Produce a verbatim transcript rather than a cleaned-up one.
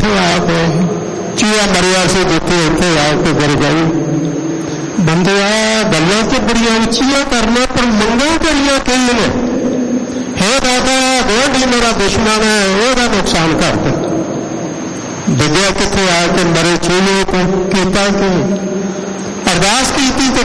इत्थे आके चूहा मरिया से जिथे इत्थे आके गिर गई। बंदिया गल्लां तो बड़ियां उच्चियां करना पर मंगां करियां कई ने। हे दादा गोडी मेरा दुश्मन है, ओहदा नुकसान कर दे। विद्या किथे आके मरे चूहे को किया कि अरदास की तो